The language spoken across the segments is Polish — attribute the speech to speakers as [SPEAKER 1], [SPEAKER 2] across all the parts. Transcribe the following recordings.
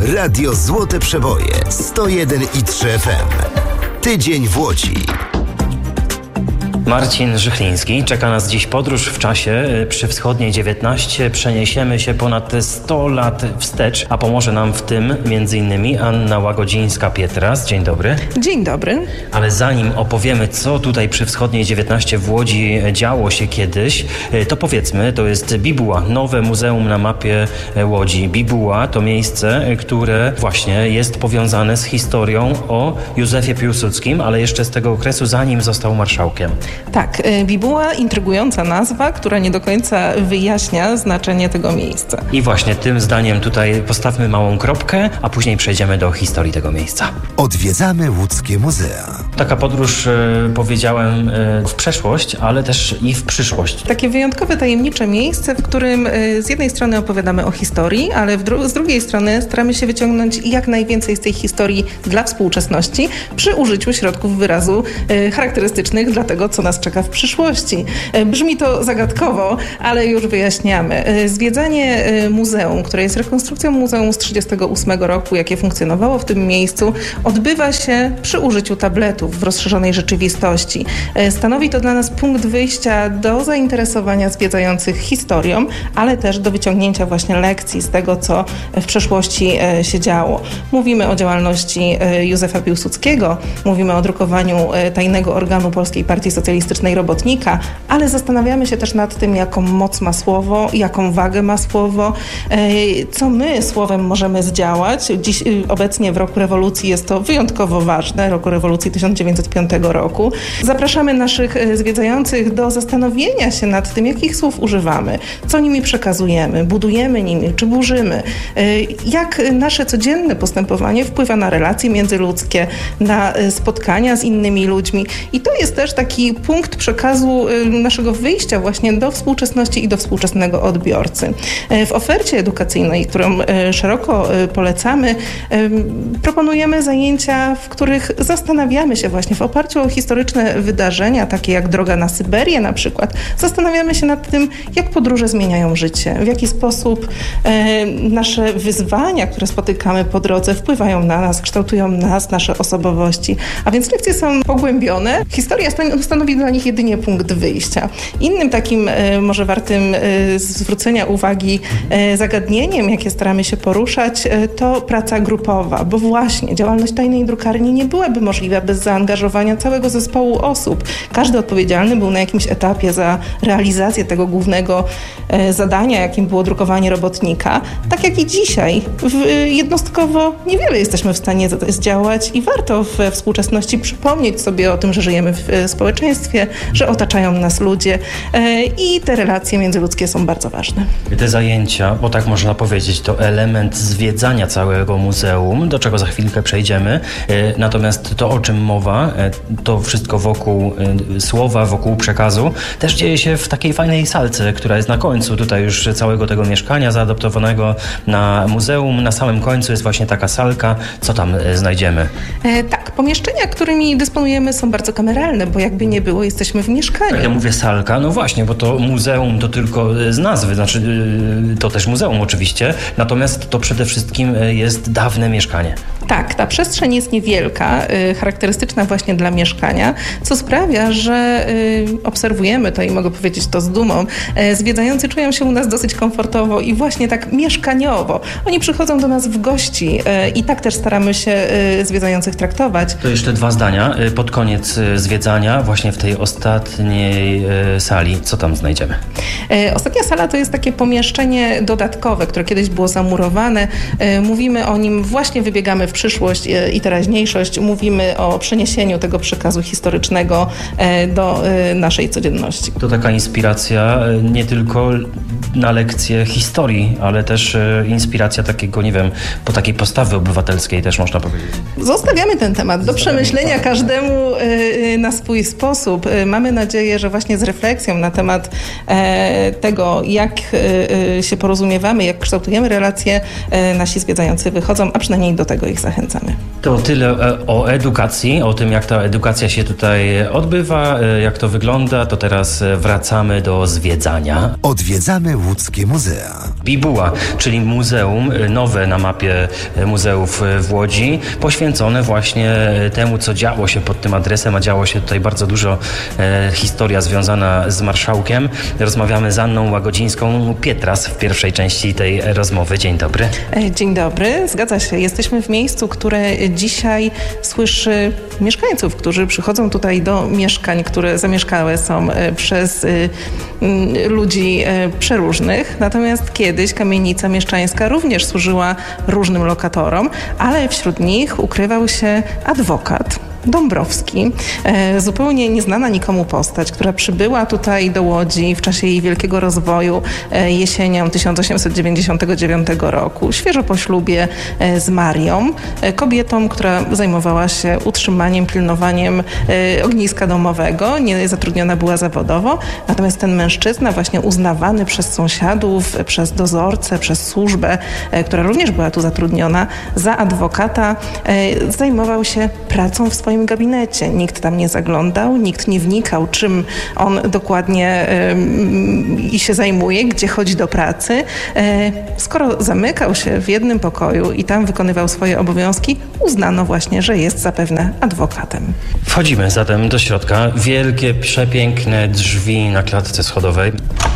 [SPEAKER 1] Radio Złote Przeboje 101,3 FM. Tydzień w Łodzi.
[SPEAKER 2] Marcin Żychliński. Czeka nas dziś podróż w czasie. Przy Wschodniej 19 przeniesiemy się ponad 100 lat wstecz, a pomoże nam w tym m.in. Anna Łagodzińska-Pietras. Dzień dobry.
[SPEAKER 3] Dzień dobry.
[SPEAKER 2] Ale zanim opowiemy, co tutaj przy Wschodniej 19 w Łodzi działo się kiedyś, to powiedzmy, to jest Bibuła, nowe muzeum na mapie Łodzi. Bibuła to miejsce, które właśnie jest powiązane z historią o Józefie Piłsudskim, ale jeszcze z tego okresu, zanim został marszałkiem.
[SPEAKER 3] Tak, Bibuła, intrygująca nazwa, która nie do końca wyjaśnia znaczenie tego miejsca.
[SPEAKER 2] I właśnie tym zdaniem tutaj postawmy małą kropkę, a później przejdziemy do historii tego miejsca.
[SPEAKER 1] Odwiedzamy łódzkie muzea.
[SPEAKER 2] Taka podróż, powiedziałem, w przeszłość, ale też i w przyszłość.
[SPEAKER 3] Takie wyjątkowe, tajemnicze miejsce, w którym z jednej strony opowiadamy o historii, ale z drugiej strony staramy się wyciągnąć jak najwięcej z tej historii dla współczesności przy użyciu środków wyrazu charakterystycznych dla tego, co nas czeka w przyszłości. Brzmi to zagadkowo, ale już wyjaśniamy. Zwiedzanie muzeum, które jest rekonstrukcją muzeum z 1938 roku, jakie funkcjonowało w tym miejscu, odbywa się przy użyciu tabletów w rozszerzonej rzeczywistości. Stanowi to dla nas punkt wyjścia do zainteresowania zwiedzających historią, ale też do wyciągnięcia właśnie lekcji z tego, co w przeszłości się działo. Mówimy o działalności Józefa Piłsudskiego, mówimy o drukowaniu tajnego organu Polskiej Partii Socjalistycznej Robotnika, ale zastanawiamy się też nad tym, jaką moc ma słowo, jaką wagę ma słowo, co my słowem możemy zdziałać. Dziś, obecnie w roku rewolucji jest to wyjątkowo ważne, roku rewolucji 1905 roku. Zapraszamy naszych zwiedzających do zastanowienia się nad tym, jakich słów używamy, co nimi przekazujemy, budujemy nimi, czy burzymy, jak nasze codzienne postępowanie wpływa na relacje międzyludzkie, na spotkania z innymi ludźmi. I to jest też taki punkt przekazu naszego wyjścia właśnie do współczesności i do współczesnego odbiorcy. W ofercie edukacyjnej, którą szeroko polecamy, proponujemy zajęcia, w których zastanawiamy się właśnie w oparciu o historyczne wydarzenia, takie jak droga na Syberię na przykład, zastanawiamy się nad tym, jak podróże zmieniają życie, w jaki sposób nasze wyzwania, które spotykamy po drodze, wpływają na nas, kształtują nas, nasze osobowości. A więc lekcje są pogłębione. Historia stanowi dla nich jedynie punkt wyjścia. Innym takim może wartym zwrócenia uwagi zagadnieniem, jakie staramy się poruszać, to praca grupowa, bo właśnie działalność tajnej drukarni nie byłaby możliwa bez zaangażowania całego zespołu osób. Każdy odpowiedzialny był na jakimś etapie za realizację tego głównego zadania, jakim było drukowanie robotnika. Tak jak i dzisiaj, jednostkowo niewiele jesteśmy w stanie zdziałać i warto we współczesności przypomnieć sobie o tym, że żyjemy w społeczeństwie, że otaczają nas ludzie i te relacje międzyludzkie są bardzo ważne.
[SPEAKER 2] Te zajęcia, bo tak można powiedzieć, to element zwiedzania całego muzeum, do czego za chwilkę przejdziemy. Natomiast to, o czym mowa, to wszystko wokół słowa, wokół przekazu, też dzieje się w takiej fajnej salce, która jest na końcu tutaj już całego tego mieszkania zaadoptowanego na muzeum. Na samym końcu jest właśnie taka salka. Co tam znajdziemy?
[SPEAKER 3] Tak, pomieszczenia, którymi dysponujemy, są bardzo kameralne, bo jakby nie było, jesteśmy w mieszkaniu.
[SPEAKER 2] Tak, ja mówię salka, no właśnie, bo to muzeum to tylko z nazwy, znaczy to też muzeum oczywiście, natomiast to przede wszystkim jest dawne mieszkanie.
[SPEAKER 3] Tak, ta przestrzeń jest niewielka, charakterystyczna właśnie dla mieszkania, co sprawia, że obserwujemy to i mogę powiedzieć to z dumą. Zwiedzający czują się u nas dosyć komfortowo i właśnie tak mieszkaniowo. Oni przychodzą do nas w gości i tak też staramy się zwiedzających traktować.
[SPEAKER 2] To jeszcze dwa zdania. Pod koniec zwiedzania, właśnie w tej ostatniej sali, co tam znajdziemy?
[SPEAKER 3] Ostatnia sala to jest takie pomieszczenie dodatkowe, które kiedyś było zamurowane. Mówimy o nim, właśnie wybiegamy w przyszłość i teraźniejszość. Mówimy o przeniesieniu tego przekazu historycznego do naszej codzienności.
[SPEAKER 2] To taka inspiracja nie tylko na lekcje historii, ale też inspiracja takiego, nie wiem, po takiej postawy obywatelskiej też można powiedzieć.
[SPEAKER 3] Zostawiamy ten temat do przemyślenia każdemu na swój sposób. Mamy nadzieję, że właśnie z refleksją na temat tego, jak się porozumiewamy, jak kształtujemy relacje, nasi zwiedzający wychodzą, a przynajmniej do tego ich zachęcamy.
[SPEAKER 2] To tyle o edukacji, o tym, jak ta edukacja się tutaj odbywa, jak to wygląda. To teraz wracamy do zwiedzania.
[SPEAKER 1] Odwiedzamy łódzkie muzea.
[SPEAKER 2] Bibuła, czyli muzeum, nowe na mapie muzeów w Łodzi, poświęcone właśnie temu, co działo się pod tym adresem, a działo się tutaj bardzo dużo. Historia związana z marszałkiem. Rozmawiamy z Anną Łagodzińską-Pietras w pierwszej części tej rozmowy. Dzień dobry.
[SPEAKER 3] Dzień dobry, zgadza się. Jesteśmy w miejscu, które dzisiaj słyszy mieszkańców, którzy przychodzą tutaj do mieszkań, które zamieszkałe są przez ludzi przeróżnych. Natomiast kiedyś kamienica mieszczańska również służyła różnym lokatorom, ale wśród nich ukrywał się adwokat Dąbrowski, zupełnie nieznana nikomu postać, która przybyła tutaj do Łodzi w czasie jej wielkiego rozwoju jesienią 1899 roku, świeżo po ślubie z Marią, kobietą, która zajmowała się utrzymaniem, pilnowaniem ogniska domowego, nie zatrudniona była zawodowo, natomiast ten mężczyzna, właśnie uznawany przez sąsiadów, przez dozorcę, przez służbę, która również była tu zatrudniona, za adwokata, zajmował się pracą w swoim gabinecie. Nikt tam nie zaglądał, nikt nie wnikał, czym on dokładnie się zajmuje, gdzie chodzi do pracy. Skoro zamykał się w jednym pokoju i tam wykonywał swoje obowiązki, uznano właśnie, że jest zapewne adwokatem.
[SPEAKER 2] Wchodzimy zatem do środka. Wielkie, przepiękne drzwi na klatce schodowej.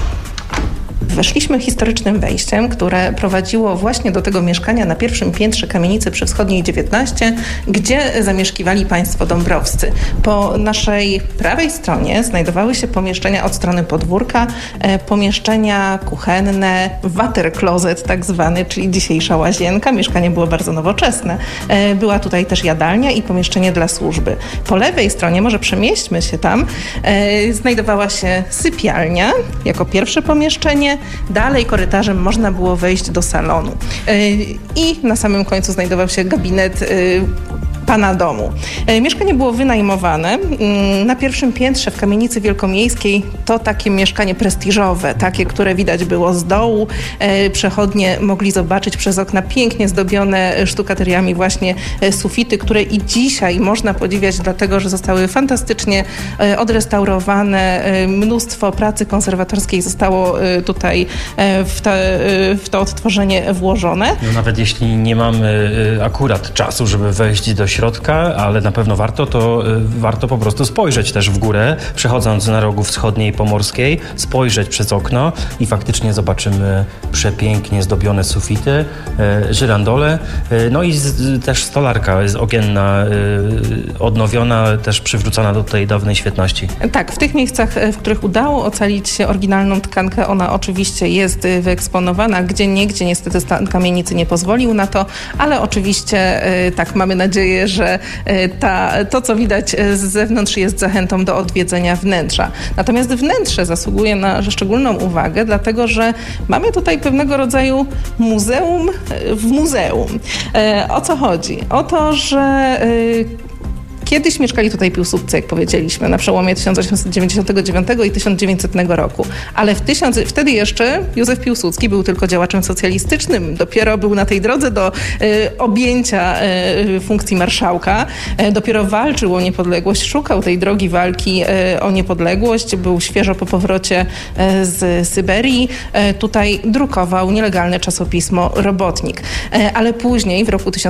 [SPEAKER 3] Weszliśmy historycznym wejściem, które prowadziło właśnie do tego mieszkania na pierwszym piętrze kamienicy przy Wschodniej 19, gdzie zamieszkiwali państwo dąbrowscy. Po naszej prawej stronie znajdowały się pomieszczenia od strony podwórka, pomieszczenia kuchenne, water closet tak zwany, czyli dzisiejsza łazienka. Mieszkanie było bardzo nowoczesne. Była tutaj też jadalnia i pomieszczenie dla służby. Po lewej stronie, może przemieśćmy się tam, znajdowała się sypialnia jako pierwsze pomieszczenie. Dalej korytarzem można było wejść do salonu. I na samym końcu znajdował się gabinet pana domu. Mieszkanie było wynajmowane. Na pierwszym piętrze w kamienicy wielkomiejskiej to takie mieszkanie prestiżowe, takie, które widać było z dołu. Przechodnie mogli zobaczyć przez okna pięknie zdobione sztukateriami właśnie sufity, które i dzisiaj można podziwiać, dlatego że zostały fantastycznie odrestaurowane. Mnóstwo pracy konserwatorskiej zostało tutaj w to odtworzenie włożone.
[SPEAKER 2] No nawet jeśli nie mamy akurat czasu, żeby wejść do środka, ale na pewno warto po prostu spojrzeć też w górę, przechodząc na rogu wschodniej Pomorskiej, spojrzeć przez okno i faktycznie zobaczymy przepięknie zdobione sufity, żyrandole, no i też stolarka jest ogienna, odnowiona, też przywrócona do tej dawnej świetności.
[SPEAKER 3] Tak, w tych miejscach, w których udało ocalić się oryginalną tkankę, ona oczywiście jest wyeksponowana, gdzieniegdzie niestety stan kamienicy nie pozwolił na to, ale oczywiście tak, mamy nadzieję, że to, co widać z zewnątrz, jest zachętą do odwiedzenia wnętrza. Natomiast wnętrze zasługuje na szczególną uwagę, dlatego że mamy tutaj pewnego rodzaju muzeum w muzeum. O co chodzi? O to, że kiedyś mieszkali tutaj piłsudcy, jak powiedzieliśmy, na przełomie 1899 i 1900 roku. Ale wtedy jeszcze Józef Piłsudski był tylko działaczem socjalistycznym. Dopiero był na tej drodze do objęcia funkcji marszałka. Dopiero walczył o niepodległość, szukał tej drogi walki o niepodległość. Był świeżo po powrocie z Syberii. Tutaj drukował nielegalne czasopismo Robotnik. Ale później, w roku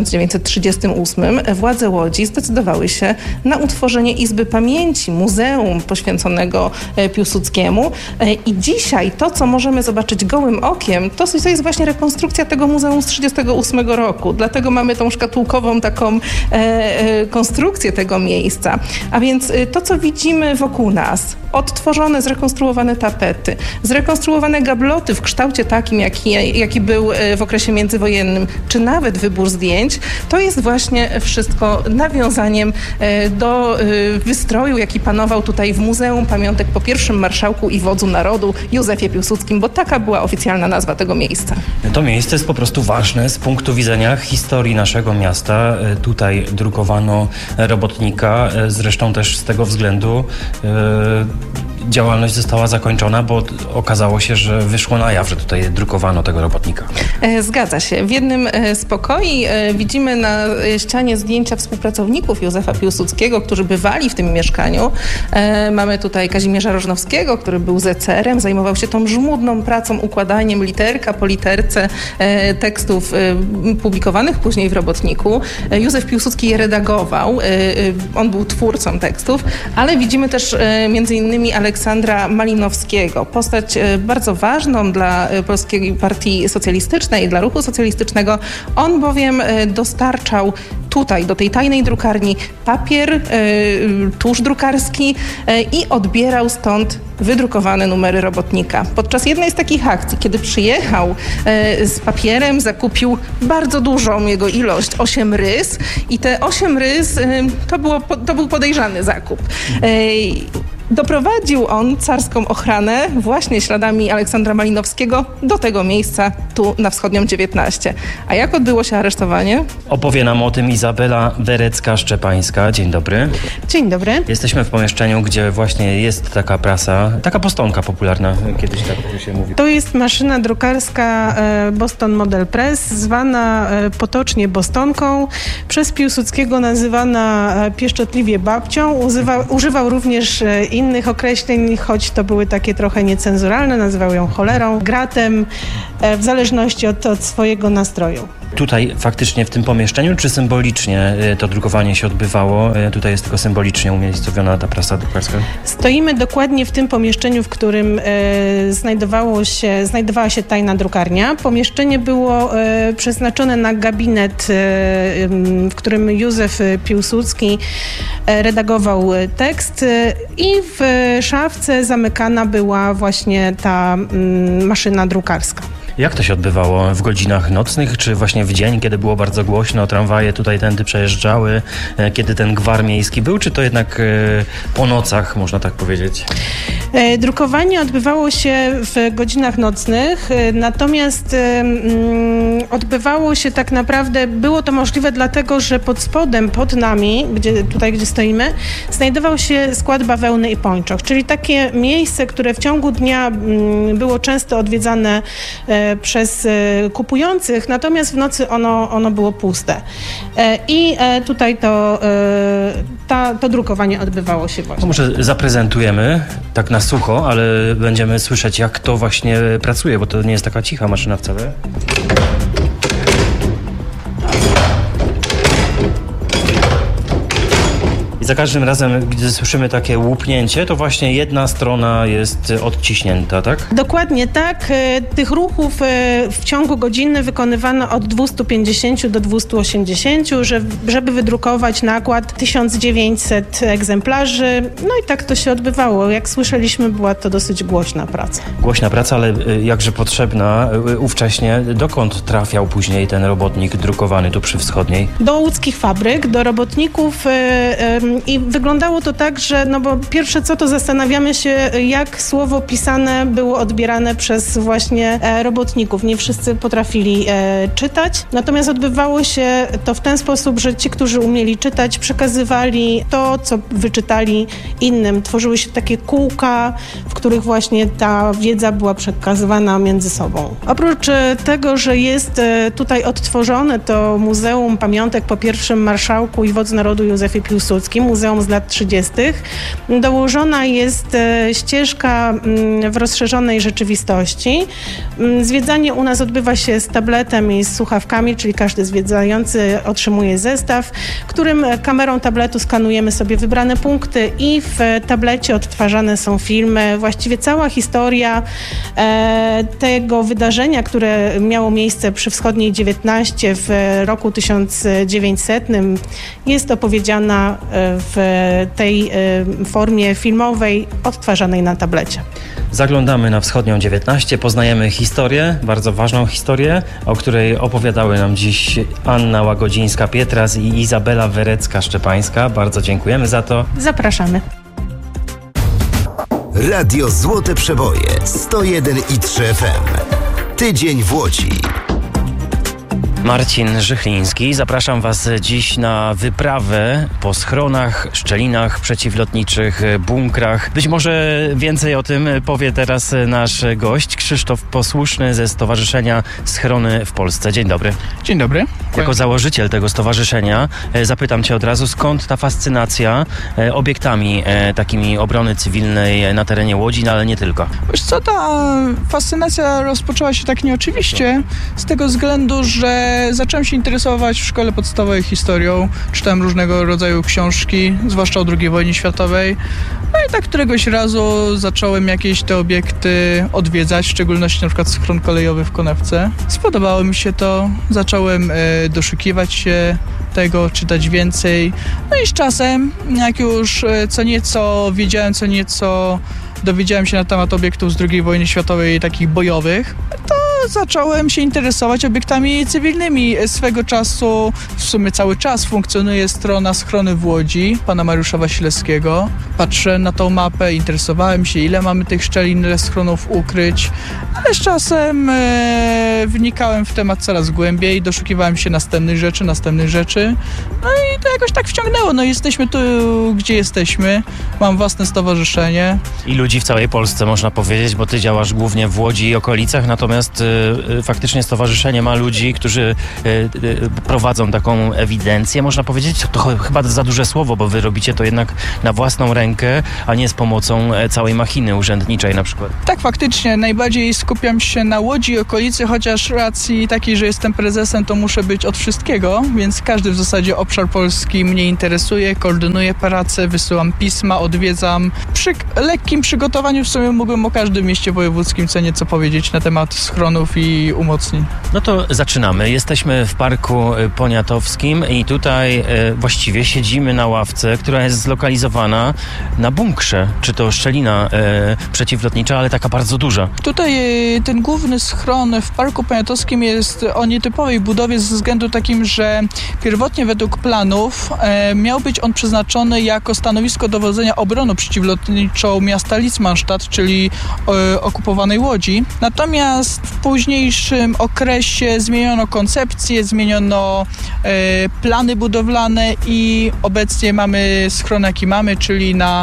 [SPEAKER 3] 1938, władze Łodzi zdecydowały się na utworzenie Izby Pamięci, muzeum poświęconego Piłsudskiemu. I dzisiaj to, co możemy zobaczyć gołym okiem, to jest właśnie rekonstrukcja tego muzeum z 1938 roku. Dlatego mamy tą szkatułkową taką konstrukcję tego miejsca. A więc to, co widzimy wokół nas, odtworzone, zrekonstruowane tapety, zrekonstruowane gabloty w kształcie takim, jaki był w okresie międzywojennym, czy nawet wybór zdjęć, to jest właśnie wszystko nawiązaniem do wystroju, jaki panował tutaj w Muzeum Pamiątek po pierwszym marszałku i wodzu narodu Józefie Piłsudskim, bo taka była oficjalna nazwa tego miejsca.
[SPEAKER 2] To miejsce jest po prostu ważne z punktu widzenia historii naszego miasta. Tutaj drukowano Robotnika, zresztą też z tego względu działalność została zakończona, bo okazało się, że wyszło na jaw, że tutaj drukowano tego robotnika.
[SPEAKER 3] Zgadza się. W jednym z pokoi widzimy na ścianie zdjęcia współpracowników Józefa Piłsudskiego, którzy bywali w tym mieszkaniu. Mamy tutaj Kazimierza Rożnowskiego, który był zecerem, zajmował się tą żmudną pracą, układaniem literka po literce tekstów publikowanych później w Robotniku. Józef Piłsudski je redagował, on był twórcą tekstów, ale widzimy też między innymi Aleksandra Malinowskiego, postać bardzo ważną dla Polskiej Partii Socjalistycznej, dla ruchu socjalistycznego. On bowiem dostarczał tutaj, do tej tajnej drukarni papier, tusz drukarski i odbierał stąd wydrukowane numery Robotnika. Podczas jednej z takich akcji, kiedy przyjechał z papierem, zakupił bardzo dużą jego ilość, 8 rys i te 8 rys to był podejrzany zakup. Doprowadził on carską ochranę właśnie śladami Aleksandra Malinowskiego do tego miejsca tu na Wschodnią 19. A jak odbyło się aresztowanie?
[SPEAKER 2] Opowie nam o tym Izabela Werecka-Szczepańska. Dzień dobry.
[SPEAKER 4] Dzień dobry.
[SPEAKER 2] Jesteśmy w pomieszczeniu, gdzie właśnie jest taka prasa, taka postonka popularna, kiedyś tak się mówi.
[SPEAKER 4] To jest maszyna drukarska Boston Model Press, zwana potocznie Bostonką, przez Piłsudskiego nazywana pieszczotliwie babcią. Używał również innych określeń, choć to były takie trochę niecenzuralne, nazywał ją cholerą, gratem, w zależności od swojego nastroju.
[SPEAKER 2] Tutaj faktycznie w tym pomieszczeniu, czy symbolicznie to drukowanie się odbywało? Tutaj jest tylko symbolicznie umiejscowiona ta prasa drukarska.
[SPEAKER 4] Stoimy dokładnie w tym pomieszczeniu, w którym znajdowała się tajna drukarnia. Pomieszczenie było przeznaczone na gabinet, w którym Józef Piłsudski redagował tekst i w szafce zamykana była właśnie ta maszyna drukarska.
[SPEAKER 2] Jak to się odbywało? W godzinach nocnych, czy właśnie w dzień, kiedy było bardzo głośno, tramwaje tutaj tędy przejeżdżały, kiedy ten gwar miejski był, czy to jednak po nocach, można tak powiedzieć?
[SPEAKER 4] Drukowanie odbywało się w godzinach nocnych, natomiast odbywało się tak naprawdę, było to możliwe dlatego, że pod spodem, pod nami, gdzie stoimy, znajdował się skład bawełny i pończoch, czyli takie miejsce, które w ciągu dnia było często odwiedzane przez kupujących, natomiast w nocy ono było puste. I tutaj to drukowanie odbywało się właśnie.
[SPEAKER 2] To może zaprezentujemy tak na sucho, ale będziemy słyszeć, jak to właśnie pracuje, bo to nie jest taka cicha maszyna wcale. Za każdym razem, gdy słyszymy takie łupnięcie, to właśnie jedna strona jest odciśnięta, tak?
[SPEAKER 4] Dokładnie tak. Tych ruchów w ciągu godziny wykonywano od 250 do 280, żeby wydrukować nakład 1900 egzemplarzy. No i tak to się odbywało. Jak słyszeliśmy, była to dosyć głośna praca.
[SPEAKER 2] Głośna praca, ale jakże potrzebna ówcześnie. Dokąd trafiał później ten robotnik drukowany tu przy Wschodniej?
[SPEAKER 4] Do łódzkich fabryk, do robotników. I wyglądało to tak, że bo pierwsze co to zastanawiamy się, jak słowo pisane było odbierane przez właśnie robotników. Nie wszyscy potrafili czytać, natomiast odbywało się to w ten sposób, że ci, którzy umieli czytać, przekazywali to, co wyczytali innym. Tworzyły się takie kółka, w których właśnie ta wiedza była przekazywana między sobą. Oprócz tego, że jest tutaj odtworzone to Muzeum Pamiątek po pierwszym marszałku i wodzu narodu Józefie Piłsudskim, Muzeum z lat 30. Dołożona jest ścieżka w rozszerzonej rzeczywistości. Zwiedzanie u nas odbywa się z tabletem i z słuchawkami, czyli każdy zwiedzający otrzymuje zestaw, którym kamerą tabletu skanujemy sobie wybrane punkty i w tablecie odtwarzane są filmy. Właściwie cała historia tego wydarzenia, które miało miejsce przy Wschodniej 19 w roku 1900 jest opowiedziana w tej formie filmowej odtwarzanej na tablecie.
[SPEAKER 2] Zaglądamy na Wschodnią 19, poznajemy historię, bardzo ważną historię, o której opowiadały nam dziś Anna Łagodzińska-Pietras i Izabela Werecka-Szczepańska. Bardzo dziękujemy za to.
[SPEAKER 4] Zapraszamy.
[SPEAKER 1] Radio Złote Przeboje 101,3 FM. Tydzień w Łodzi.
[SPEAKER 2] Marcin Żychliński. Zapraszam Was dziś na wyprawę po schronach, szczelinach przeciwlotniczych, bunkrach. Być może więcej o tym powie teraz nasz gość, Krzysztof Posłuszny ze Stowarzyszenia Schrony w Polsce. Dzień dobry.
[SPEAKER 5] Dzień dobry.
[SPEAKER 2] Jako założyciel tego stowarzyszenia zapytam Cię od razu, skąd ta fascynacja obiektami takimi obrony cywilnej na terenie Łodzi, no ale nie tylko.
[SPEAKER 5] Wiesz co, ta fascynacja rozpoczęła się tak nieoczywiście z tego względu, że zacząłem się interesować w szkole podstawowej historią. Czytałem różnego rodzaju książki, zwłaszcza o II wojnie światowej. No i tak któregoś razu zacząłem jakieś te obiekty odwiedzać, w szczególności na przykład schron kolejowy w Konewce. Spodobało mi się to, zacząłem doszukiwać się tego, czytać więcej. No i z czasem, jak już co nieco wiedziałem, co nieco dowiedziałem się na temat obiektów z II wojny światowej, takich bojowych, to zacząłem się interesować obiektami cywilnymi. Swego czasu, w sumie cały czas funkcjonuje strona Schrony w Łodzi, pana Mariusza Wasilewskiego. Patrzę na tą mapę, interesowałem się, ile mamy tych szczelin, ile schronów ukryć, ale z czasem wnikałem w temat coraz głębiej, doszukiwałem się następnych rzeczy. No i to jakoś tak wciągnęło. No jesteśmy tu, gdzie jesteśmy. Mam własne stowarzyszenie.
[SPEAKER 2] I ludzi w całej Polsce, można powiedzieć, bo Ty działasz głównie w Łodzi i okolicach, natomiast faktycznie stowarzyszenie ma ludzi, którzy prowadzą taką ewidencję, można powiedzieć. To chyba za duże słowo, bo Wy robicie to jednak na własną rękę, a nie z pomocą całej machiny urzędniczej na przykład.
[SPEAKER 5] Tak, faktycznie. Najbardziej skupiam się na Łodzi i okolicy, chociaż racji takiej, że jestem prezesem, to muszę być od wszystkiego, więc każdy w zasadzie obszar Polski mnie interesuje, koordynuję pracę, wysyłam pisma, odwiedzam. Przy lekkim przygotowaniu w sumie mógłbym o każdym mieście wojewódzkim co nieco powiedzieć na temat schronów i umocnień.
[SPEAKER 2] No to zaczynamy. Jesteśmy w Parku Poniatowskim i tutaj właściwie siedzimy na ławce, która jest zlokalizowana na bunkrze. Czy to szczelina przeciwlotnicza, ale taka bardzo duża.
[SPEAKER 5] Tutaj ten główny schron w Parku Poniatowskim jest o nietypowej budowie ze względu takim, że pierwotnie według planów miał być on przeznaczony jako stanowisko dowodzenia obroną przeciwlotniczą miasta Litzmannstadt, czyli okupowanej Łodzi. Natomiast w późniejszym okresie zmieniono koncepcję, zmieniono plany budowlane i obecnie mamy schron, jaki mamy, czyli na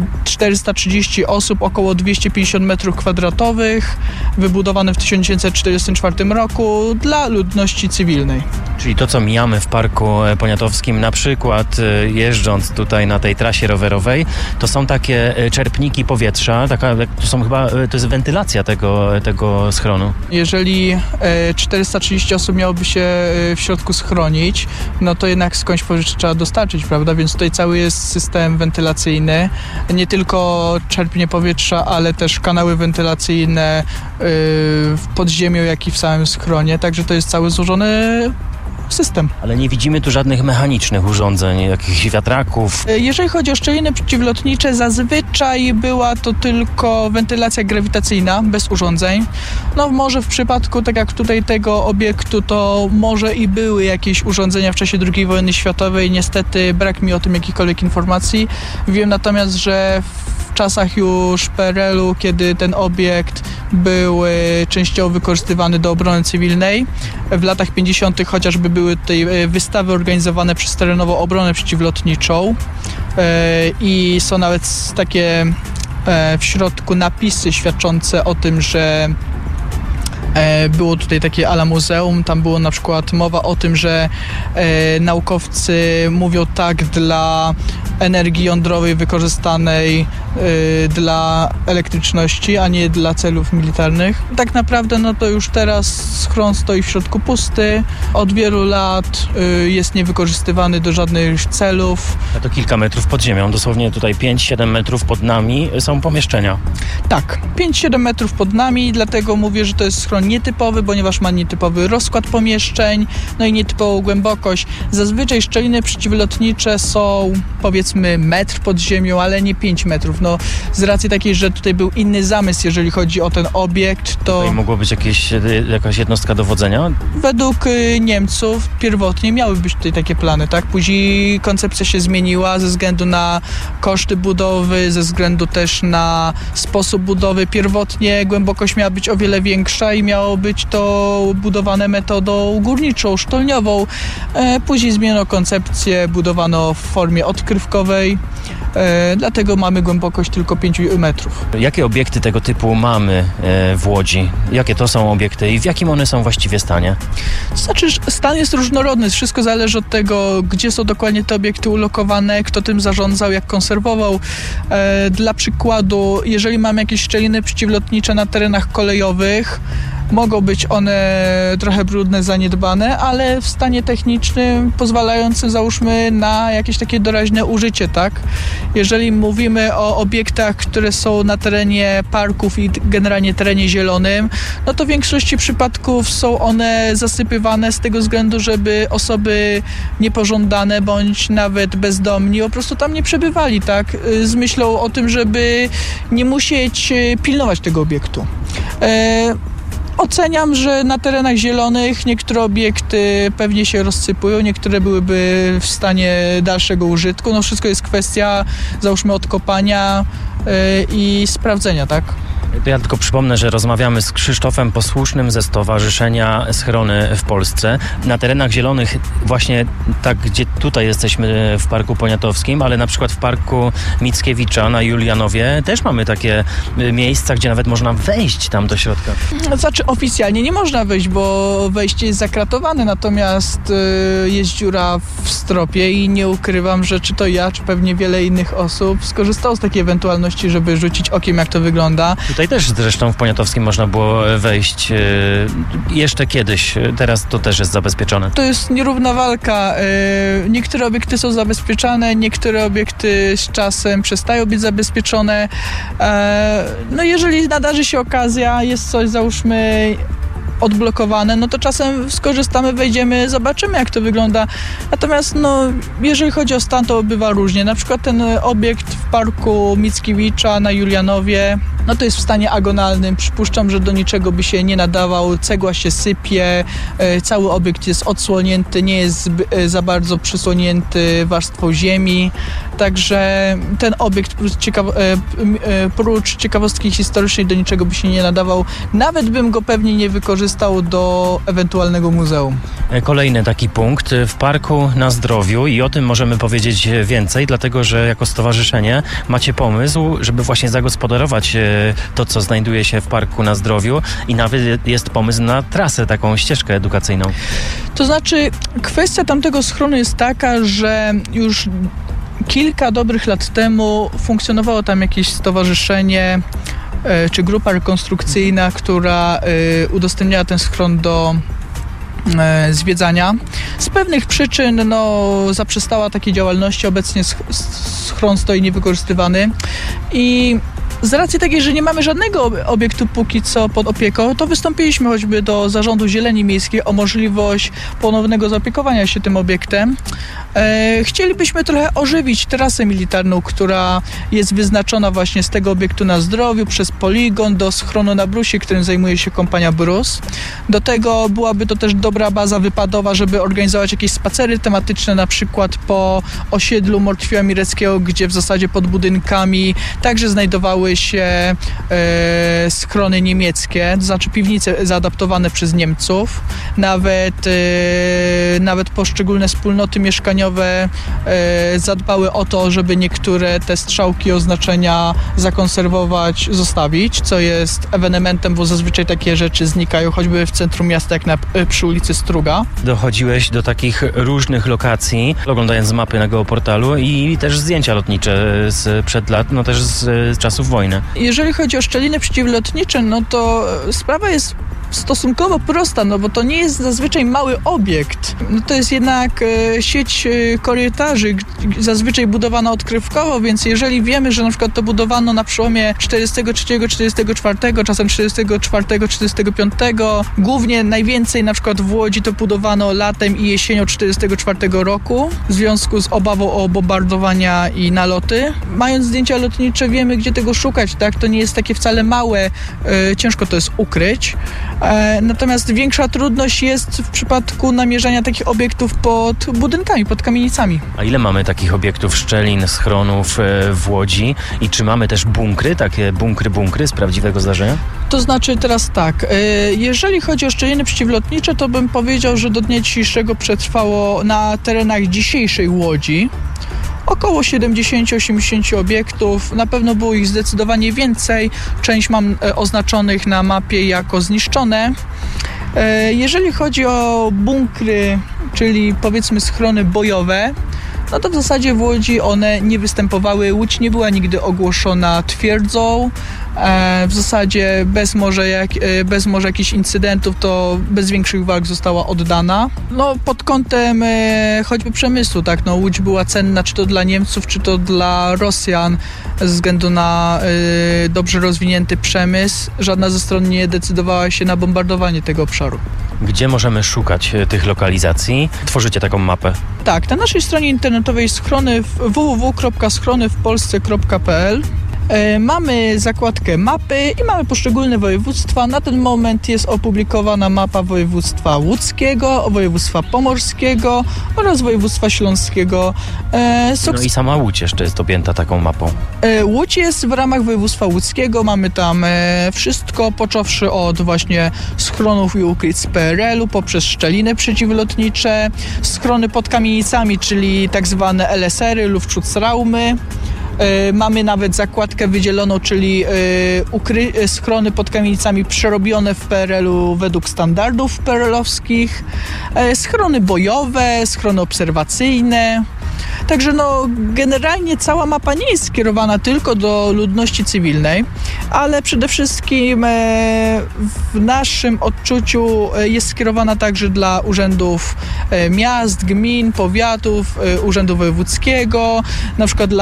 [SPEAKER 5] 430 osób, około 250 m2, wybudowany w 1944 roku dla ludności cywilnej.
[SPEAKER 2] Czyli to, co mijamy w Parku Poniatowskim, na przykład jeżdżąc tutaj na tej trasie rowerowej, to są takie czerpniki powietrza, to jest wentylacja tego schronu.
[SPEAKER 5] Jeżeli 430 osób miałoby się w środku schronić, no to jednak skądś powietrze trzeba dostarczyć, prawda? Więc tutaj cały jest system wentylacyjny, nie tylko czerpnie powietrza, ale też kanały wentylacyjne w podziemiu, jak i w samym schronie, także to jest cały złożony system.
[SPEAKER 2] Ale nie widzimy tu żadnych mechanicznych urządzeń, jakichś wiatraków.
[SPEAKER 5] Jeżeli chodzi o szczeliny przeciwlotnicze, zazwyczaj była to tylko wentylacja grawitacyjna, bez urządzeń. No może w przypadku, tak jak tutaj tego obiektu, to może i były jakieś urządzenia w czasie II wojny światowej. Niestety brak mi o tym jakichkolwiek informacji. Wiem natomiast, że w czasach już PRL-u, kiedy ten obiekt był częściowo wykorzystywany do obrony cywilnej, w latach 50. chociażby były tutaj wystawy organizowane przez Terenową Obronę Przeciwlotniczą i są nawet takie w środku napisy świadczące o tym, że było tutaj takie ala muzeum, tam było na przykład mowa o tym, że naukowcy mówią tak dla energii jądrowej wykorzystanej dla elektryczności, a nie dla celów militarnych. Tak naprawdę no to już teraz schron stoi w środku pusty. Od wielu lat jest niewykorzystywany do żadnych celów.
[SPEAKER 2] A to kilka metrów pod ziemią, dosłownie tutaj 5-7 metrów pod nami są pomieszczenia.
[SPEAKER 5] Tak, 5-7 metrów pod nami, dlatego mówię, że to jest schron nietypowy, ponieważ ma nietypowy rozkład pomieszczeń, no i nietypową głębokość. Zazwyczaj szczeliny przeciwlotnicze są powiedzmy metr pod ziemią, ale nie 5 metrów. No, z racji takiej, że tutaj był inny zamysł, jeżeli chodzi o ten obiekt, to...
[SPEAKER 2] Tutaj mogło być jakaś jednostka dowodzenia?
[SPEAKER 5] Według Niemców pierwotnie miały być tutaj takie plany, tak? Później koncepcja się zmieniła ze względu na koszty budowy, ze względu też na sposób budowy. Pierwotnie głębokość miała być o wiele większa i miało być to budowane metodą górniczą, sztolniową. Później zmieniono koncepcję, budowano w formie odkrywkowej, dlatego mamy głębokość tylko 5 metrów.
[SPEAKER 2] Jakie obiekty tego typu mamy w Łodzi? Jakie to są obiekty i w jakim one są właściwie stanie?
[SPEAKER 5] To znaczy, stan jest różnorodny, wszystko zależy od tego, gdzie są dokładnie te obiekty ulokowane, kto tym zarządzał, jak konserwował. Dla przykładu, jeżeli mamy jakieś szczeliny przeciwlotnicze na terenach kolejowych, mogą być one trochę brudne, zaniedbane, ale w stanie technicznym pozwalającym, załóżmy, na jakieś takie doraźne użycie, tak? Jeżeli mówimy o obiektach, które są na terenie parków i generalnie terenie zielonym, no to w większości przypadków są one zasypywane z tego względu, żeby osoby niepożądane bądź nawet bezdomni po prostu tam nie przebywali, tak? Z myślą o tym, żeby nie musieć pilnować tego obiektu. Oceniam, że na terenach zielonych niektóre obiekty pewnie się rozsypują, niektóre byłyby w stanie dalszego użytku. No wszystko jest kwestia, załóżmy, odkopania i sprawdzenia, tak?
[SPEAKER 2] Ja tylko przypomnę, że rozmawiamy z Krzysztofem Posłusznym ze Stowarzyszenia Schrony w Polsce. Na terenach zielonych, właśnie tak, gdzie tutaj jesteśmy w Parku Poniatowskim, ale na przykład w Parku Mickiewicza na Julianowie też mamy takie miejsca, gdzie nawet można wejść tam do środka.
[SPEAKER 5] Znaczy oficjalnie nie można wejść, bo wejście jest zakratowane, natomiast jest dziura w stropie i nie ukrywam, że czy to ja, czy pewnie wiele innych osób skorzystało z takiej ewentualności, żeby rzucić okiem, jak to wygląda.
[SPEAKER 2] Tutaj też zresztą w Poniatowskim można było wejść jeszcze kiedyś, teraz to też jest zabezpieczone.
[SPEAKER 5] To jest nierówna walka. Niektóre obiekty są zabezpieczane, niektóre obiekty z czasem przestają być zabezpieczone. No jeżeli nadarzy się okazja, jest coś, załóżmy, odblokowane, no to czasem skorzystamy, wejdziemy, zobaczymy, jak to wygląda. Natomiast jeżeli chodzi o stan, to bywa różnie. Na przykład ten obiekt w Parku Mickiewicza na Julianowie, no to jest w stanie agonalnym. Przypuszczam, że do niczego by się nie nadawał. Cegła się sypie, cały obiekt jest odsłonięty, nie jest za bardzo przysłonięty warstwą ziemi. Także ten obiekt prócz ciekawostki historycznej do niczego by się nie nadawał. Nawet bym go pewnie nie wykorzystał do ewentualnego muzeum.
[SPEAKER 2] Kolejny taki punkt w Parku na Zdrowiu i o tym możemy powiedzieć więcej, dlatego że jako stowarzyszenie macie pomysł, żeby właśnie zagospodarować to, co znajduje się w Parku na Zdrowiu i nawet jest pomysł na trasę, taką ścieżkę edukacyjną.
[SPEAKER 5] To znaczy kwestia tamtego schronu jest taka, że już kilka dobrych lat temu funkcjonowało tam jakieś stowarzyszenie czy grupa rekonstrukcyjna, która udostępniała ten schron do zwiedzania. Z pewnych przyczyn zaprzestała takiej działalności. Obecnie schron stoi niewykorzystywany i z racji takiej, że nie mamy żadnego obiektu póki co pod opieką, to wystąpiliśmy choćby do Zarządu Zieleni Miejskiej o możliwość ponownego zaopiekowania się tym obiektem. Chcielibyśmy trochę ożywić trasę militarną, która jest wyznaczona właśnie z tego obiektu na Zdrowiu przez poligon do schronu na Brusie, którym zajmuje się kompania Brus. Do tego byłaby to też dobra baza wypadowa, żeby organizować jakieś spacery tematyczne, na przykład po osiedlu Mortwiła Mireckiego, gdzie w zasadzie pod budynkami także znajdowały się schrony niemieckie, to znaczy piwnice zaadaptowane przez Niemców. Nawet poszczególne wspólnoty mieszkaniowe zadbały o to, żeby niektóre te strzałki oznaczenia zakonserwować, zostawić, co jest ewenementem, bo zazwyczaj takie rzeczy znikają, choćby w centrum miasta, jak przy ulicy Struga.
[SPEAKER 2] Dochodziłeś do takich różnych lokacji, oglądając mapy na geoportalu i też zdjęcia lotnicze sprzed lat, też z czasów wojny.
[SPEAKER 5] Jeżeli chodzi o szczeliny przeciwlotnicze, to sprawa jest stosunkowo prosta, bo to nie jest zazwyczaj mały obiekt. To jest jednak sieć korytarzy, zazwyczaj budowana odkrywkowo, więc jeżeli wiemy, że na przykład to budowano na przełomie 43-44, czasem 44-45, głównie najwięcej na przykład w Łodzi to budowano latem i jesienią 44 roku w związku z obawą o bombardowania i naloty. Mając zdjęcia lotnicze wiemy, gdzie tego szukać, tak? To nie jest takie wcale małe, ciężko to jest ukryć. Natomiast większa trudność jest w przypadku namierzania takich obiektów pod budynkami, pod kamienicami.
[SPEAKER 2] A ile mamy takich obiektów, szczelin, schronów w Łodzi? I czy mamy też bunkry, takie bunkry z prawdziwego zdarzenia?
[SPEAKER 5] To znaczy teraz tak, jeżeli chodzi o szczeliny przeciwlotnicze, to bym powiedział, że do dnia dzisiejszego przetrwało na terenach dzisiejszej Łodzi około 70-80 obiektów. Na pewno było ich zdecydowanie więcej. Część mam oznaczonych na mapie jako zniszczone. Jeżeli chodzi o bunkry, czyli powiedzmy schrony bojowe, no to w zasadzie w Łodzi one nie występowały. Łódź nie była nigdy ogłoszona twierdzą. W zasadzie bez może jakichś incydentów, to bez większych walk została oddana. No pod kątem choćby przemysłu, tak, no Łódź była cenna czy to dla Niemców, czy to dla Rosjan ze względu na dobrze rozwinięty przemysł. Żadna ze stron nie decydowała się na bombardowanie tego obszaru.
[SPEAKER 2] Gdzie możemy szukać tych lokalizacji? Tworzycie taką mapę?
[SPEAKER 5] Tak, na naszej stronie internetowej www.schronywpolsce.pl mamy zakładkę mapy i mamy poszczególne województwa. Na ten moment jest opublikowana mapa województwa łódzkiego, województwa pomorskiego oraz województwa śląskiego.
[SPEAKER 2] No i sama Łódź jeszcze jest objęta taką mapą.
[SPEAKER 5] Łódź jest w ramach województwa łódzkiego. Mamy tam wszystko, począwszy od właśnie schronów i ukryć z PRL-u, poprzez szczeliny przeciwlotnicze, schrony pod kamienicami, czyli tak zwane LSR-y, Luftschutzraumy. Mamy nawet zakładkę wydzieloną, czyli schrony pod kamienicami przerobione w PRL-u według standardów PRL-owskich, schrony bojowe, schrony obserwacyjne. Także no, generalnie cała mapa nie jest skierowana tylko do ludności cywilnej, ale przede wszystkim w naszym odczuciu jest skierowana także dla urzędów miast, gmin, powiatów, urzędu wojewódzkiego, na przykład dla